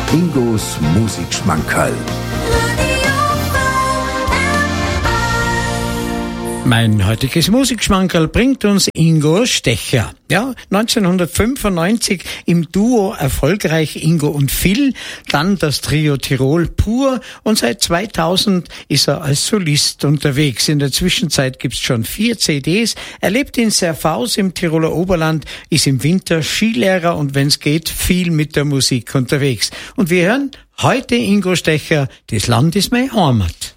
Ingos Musikschmankerl. Mein heutiges Musikschmankerl bringt uns Ingo Stecher. Ja, 1995 im Duo erfolgreich Ingo und Phil, dann das Trio Tirol pur und seit 2000 ist er als Solist unterwegs. In der Zwischenzeit gibt's schon 4 CDs. Er lebt in Serfaus im Tiroler Oberland, ist im Winter Skilehrer und wenn's geht, viel mit der Musik unterwegs. Und wir hören heute Ingo Stecher, das Land ist meine Heimat.